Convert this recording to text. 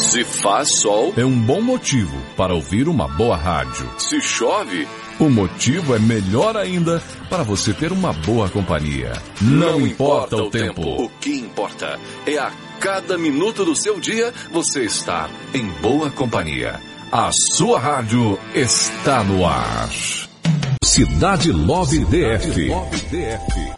Se faz sol, é um bom motivo para ouvir uma boa rádio. se chove, O motivo é melhor ainda para você ter uma boa companhia. Não importa o tempo. O que importa é a cada minuto do seu dia você estar em boa companhia. A sua rádio está no ar. Cidade Love DF.